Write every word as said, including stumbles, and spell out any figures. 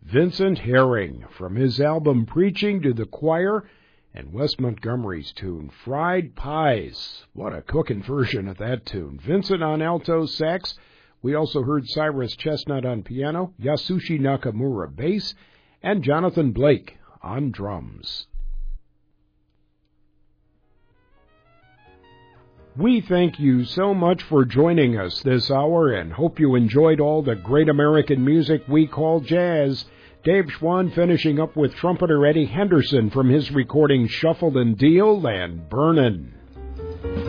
Vincent Herring from his album Preaching to the Choir, and Wes Montgomery's tune, Fried Pies. What a cooking version of that tune. Vincent on alto sax. We also heard Cyrus Chestnut on piano, Yasushi Nakamura bass, and Jonathan Blake on drums. We thank you so much for joining us this hour and hope you enjoyed all the great American music we call jazz. Dave Schwann finishing up with trumpeter Eddie Henderson from his recording Shuffle and Deal and Burnin'.